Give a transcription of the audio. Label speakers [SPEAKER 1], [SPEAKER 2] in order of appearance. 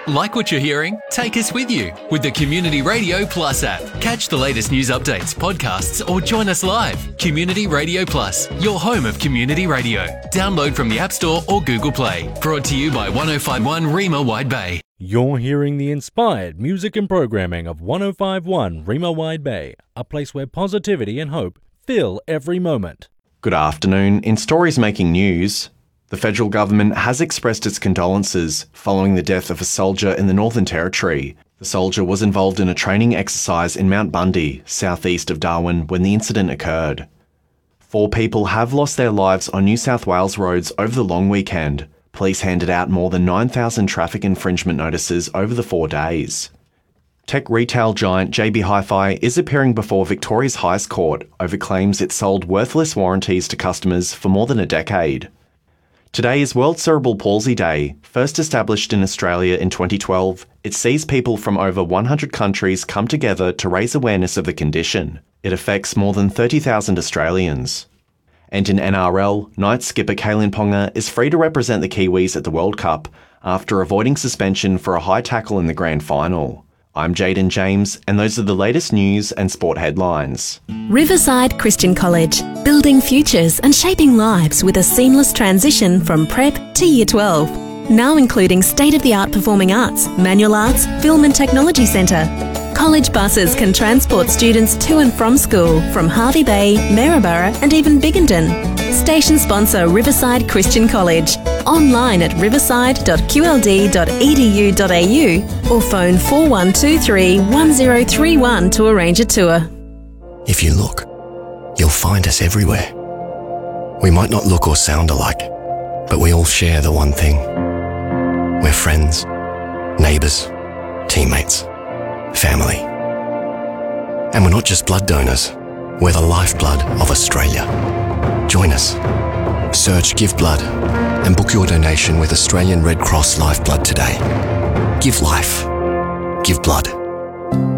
[SPEAKER 1] Like what you're hearing? Take us with you with the Community Radio Plus app. Catch the latest news updates, podcasts, or join us live. Community Radio Plus, your home of community radio. Download from the App Store or Google Play. Brought to you by 1051 Rima Wide Bay.
[SPEAKER 2] You're hearing the inspired music and programming of 1051 Rima Wide Bay, a place where positivity and hope fill every moment.
[SPEAKER 3] Good afternoon. In stories making news, the federal government has expressed its condolences following the death of a soldier in the Northern Territory. The soldier was involved in a training exercise in Mount Bundy, southeast of Darwin, when the incident occurred. 4 people have lost their lives on New South Wales roads over the long weekend. Police handed out more than 9,000 traffic infringement notices over the 4 days. Tech retail giant JB Hi-Fi is appearing before Victoria's highest court over claims it sold worthless warranties to customers for more than a decade. Today is World Cerebral Palsy Day. First established in Australia in 2012, it sees people from over 100 countries come together to raise awareness of the condition. It affects more than 30,000 Australians. And in NRL, Knights skipper Kalyn Ponga is free to represent the Kiwis at the World Cup after avoiding suspension for a high tackle in the grand final. I'm Jaden James, and those are the latest news and sport headlines.
[SPEAKER 4] Riverside Christian College, building futures and shaping lives with a seamless transition from prep to year 12. Now including state-of-the-art performing arts, manual arts, film and technology centre. College buses can transport students to and from school from Hervey Bay, Maryborough and even Biggendon. Station sponsor Riverside Christian College. Online at riverside.qld.edu.au or phone 4123 1031 to arrange a tour.
[SPEAKER 5] If you look, you'll find us everywhere. We might not look or sound alike, but we all share the one thing. We're friends, neighbours, teammates, family. And we're not just blood donors, we're the lifeblood of Australia. Join us. Search Give Blood and book your donation with Australian Red Cross Lifeblood today. Give life. Give blood.